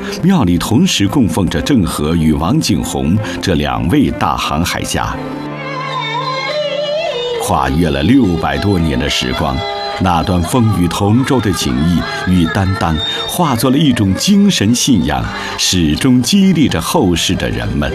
庙里同时供奉着郑和与王景洪这2位大航海家。跨越了600多年的时光，那段风雨同舟的情谊与担当，化作了一种精神信仰，始终激励着后世的人们。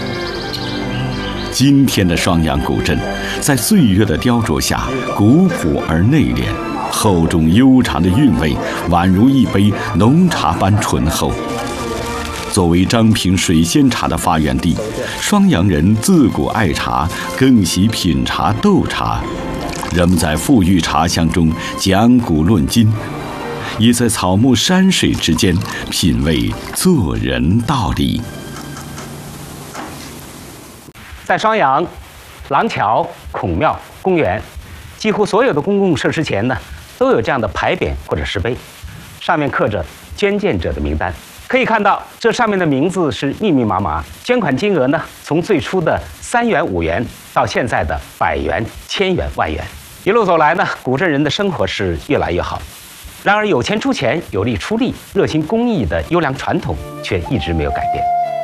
今天的双阳古镇，在岁月的雕琢下，古朴而内敛，厚重悠长的韵味，宛如一杯浓茶般醇厚。作为张平水仙茶的发源地，双阳人自古爱茶，更喜品茶斗茶。人们在馥郁茶香中讲古论今，也在草木山水之间品味做人道理。 在双阳，廊桥、孔庙、公园，几乎所有的公共设施前呢，都有这样的牌匾或者石碑，上面刻着捐献者的名单。可以看到，这上面的名字是密密麻麻，捐款金额呢，从最初的3元、5元，到现在的100元、1000元、10000元。一路走来呢，古镇人的生活是越来越好。然而，有钱出钱，有力出力，热心公益的优良传统却一直没有改变。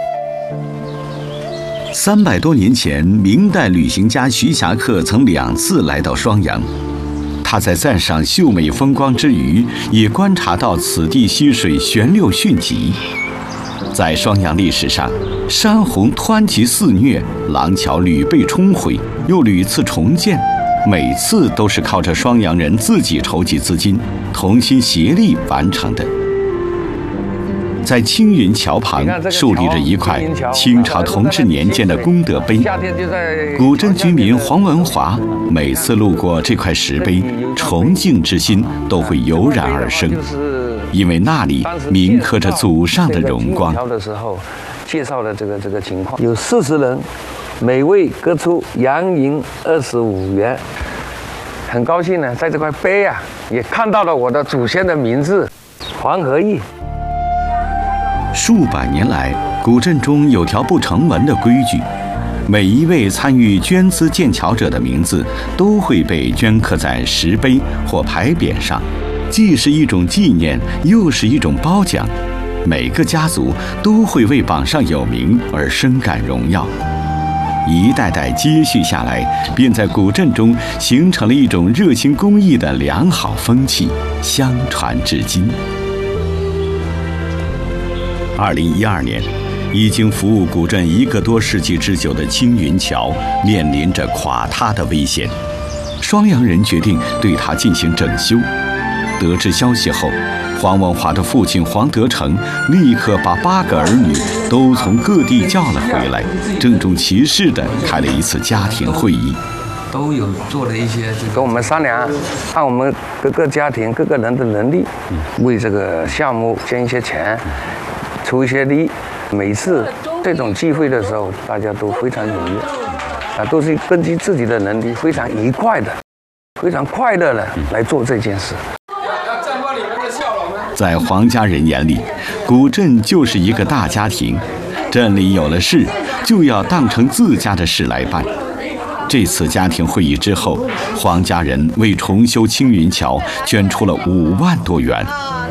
300多年前，明代旅行家徐霞客曾2次来到双阳。他在赞赏秀美风光之余，也观察到此地溪水旋流迅疾。在双阳历史上，山洪湍急肆虐，廊桥屡被冲毁，又屡次重建，每次都是靠着双阳人自己筹集资金，同心协力完成的。在青云桥旁竖立着一块清朝同治年间的功德碑。古镇居民黄文华每次路过这块石碑，崇敬之心都会油然而生，因为那里铭刻着祖上的荣光。 的时候介绍了这个情况，有40人，每位各出洋银25元。很高兴呢，在这块碑啊，也看到了我的祖先的名字黄和义。 数百年来，古镇中有条不成文的规矩，每一位参与捐资建桥者的名字都会被镌刻在石碑或牌匾上，既是一种纪念，又是一种褒奖。每个家族都会为榜上有名而深感荣耀。一代代接续下来，便在古镇中形成了一种热心公益的良好风气，相传至今。2012年，已经服务古镇1个多世纪之久的青云桥面临着垮塌的危险。双阳人决定对它进行整修。得知消息后，黄文华的父亲黄德成立刻把8个儿女都从各地叫了回来，郑重其事地开了一次家庭会议。 都有做了一些跟我们商量，按我们各个家庭各个人的能力，为这个项目捐一些钱，出一些力。每次这种聚会的时候，大家都非常踊跃，都是根据自己的能力，非常愉快的、非常快乐的来做这件事。 在黄家人眼里，古镇就是一个大家庭，镇里有了事，就要当成自家的事来办。这次家庭会议之后，黄家人为重修青云桥捐出了5万多元。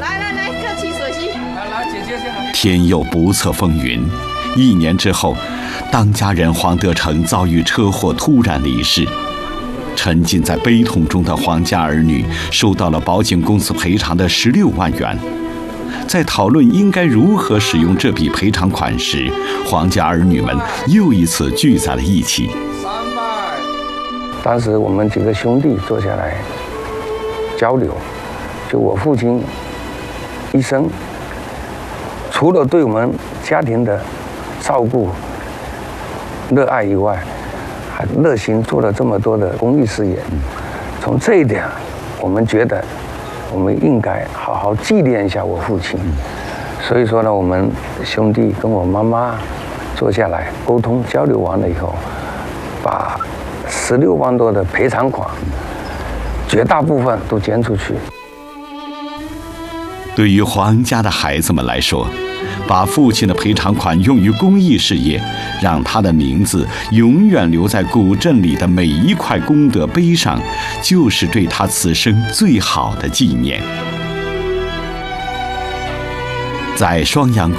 天有不测风云，1年之后，当家人黄德成遭遇车祸突然离世。沉浸在悲痛中的黄家儿女收到了保险公司赔偿的16万元。在讨论应该如何使用这笔赔偿款时，黄家儿女们又一次聚在了一起。 当时我们几个兄弟坐下来交流，就我父亲一生除了对我们家庭的照顾、热爱以外，还热心做了这么多的公益事业。从这一点，我们觉得我们应该好好纪念一下我父亲。所以说呢，我们兄弟跟我妈妈坐下来沟通交流完了以后，把16万多的赔偿款，绝大部分都捐出去。 对于黄家的孩子们来说，把父亲的赔偿款用于公益事业，让他的名字永远留在古镇里的每一块功德碑上，就是对他此生最好的纪念。在双阳